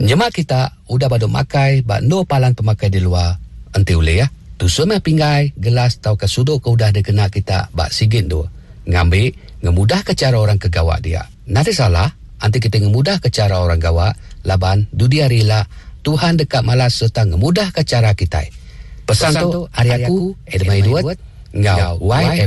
Nyemak kita udah baduk makai bak no palan pemakai di luar. Enti ule ya. Tu semua pinggai, gelas tau ke sudut ke udah dikena kita bak sigit tu. Ngambil, ngemudah ke cara orang ke gawak dia. Nanti salah, nanti kita ngemudah ke cara orang gawak, laban dudia rila, Tuhan dekat malas serta ngemudah ke cara kita. Pesan tu, hari aku, Edmai Duat, ngau YF.